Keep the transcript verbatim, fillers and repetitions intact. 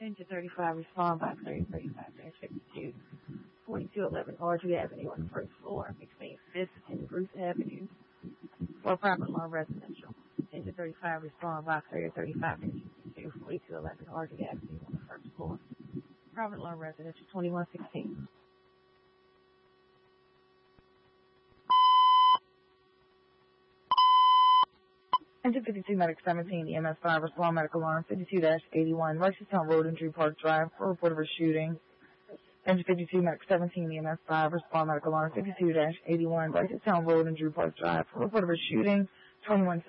Engine thirty-five, respond by thirty thirty-five fifty-two, forty-two eleven Audrey Avenue on the first floor between fifth and Bruce Avenue for private law residential. Engine thirty-five, respond by thirty thirty-five fifty-two, forty-two eleven Audrey Avenue on the first floor. Private law residential, twenty-one sixteen. Engine fifty-two, Medic seventeen, E M S five, respond medical alarm, fifty-two eighty-one, Lexington Road and Drew Park Drive, for report of a shooting. Engine fifty-two, Medic seventeen, E M S five, respond medical alarm, fifty-two eighty-one, Lexington Road and Drew Park Drive, for report of a shooting, twenty-one